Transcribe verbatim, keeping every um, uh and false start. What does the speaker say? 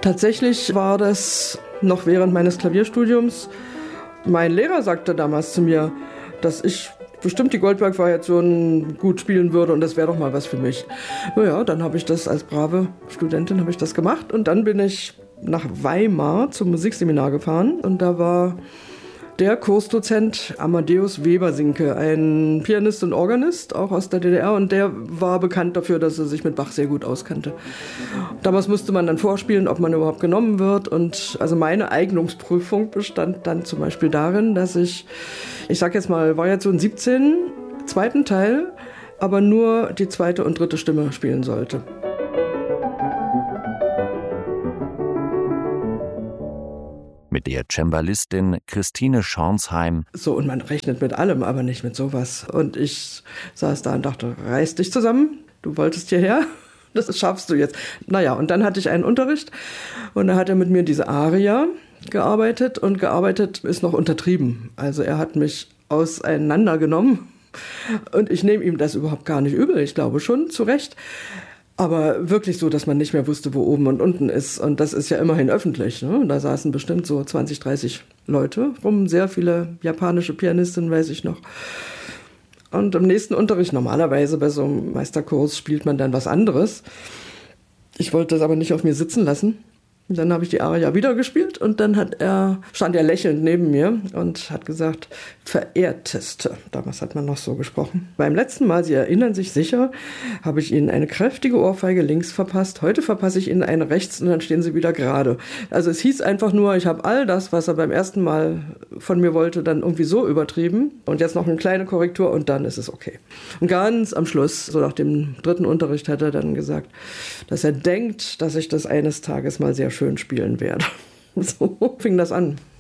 Tatsächlich war das noch während meines Klavierstudiums. Mein Lehrer sagte damals zu mir, dass ich bestimmt die Goldberg-Variation gut spielen würde und das wäre doch mal was für mich. Naja, dann habe ich das als brave Studentin habe ich das gemacht und dann bin ich nach Weimar zum Musikseminar gefahren und da war der Kursdozent Amadeus Weber-Sinke, ein Pianist und Organist, auch aus der D D R, und der war bekannt dafür, dass er sich mit Bach sehr gut auskannte. Damals musste man dann vorspielen, ob man überhaupt genommen wird, und also meine Eignungsprüfung bestand dann zum Beispiel darin, dass ich, ich sag jetzt mal, Variation siebzehn, zweiten Teil, aber nur die zweite und dritte Stimme spielen sollte. Mit der Cembalistin Christine Schornsheim. So, und man rechnet mit allem, aber nicht mit sowas. Und ich saß da und dachte, reiß dich zusammen, du wolltest hierher, das schaffst du jetzt. Naja, und dann hatte ich einen Unterricht und da hat er mit mir diese Aria gearbeitet und gearbeitet ist noch untertrieben. Also er hat mich auseinandergenommen und ich nehme ihm das überhaupt gar nicht übel, ich glaube schon, zu Recht. Aber wirklich so, dass man nicht mehr wusste, wo oben und unten ist. Und das ist ja immerhin öffentlich. Ne? Da saßen bestimmt so zwanzig, dreißig Leute rum. Sehr viele japanische Pianistinnen, weiß ich noch. Und im nächsten Unterricht, normalerweise bei so einem Meisterkurs, spielt man dann was anderes. Ich wollte das aber nicht auf mir sitzen lassen. Und dann habe ich die Aria wieder gespielt und dann hat er, stand er lächelnd neben mir und hat gesagt, Verehrteste, damals hat man noch so gesprochen. Beim letzten Mal, Sie erinnern sich sicher, habe ich Ihnen eine kräftige Ohrfeige links verpasst. Heute verpasse ich Ihnen eine rechts und dann stehen Sie wieder gerade. Also es hieß einfach nur, ich habe all das, was er beim ersten Mal von mir wollte, dann irgendwie so übertrieben und jetzt noch eine kleine Korrektur und dann ist es okay. Und ganz am Schluss, so nach dem dritten Unterricht, hat er dann gesagt, dass er denkt, dass ich das eines Tages mal sehr schön spielen werde. So fing das an.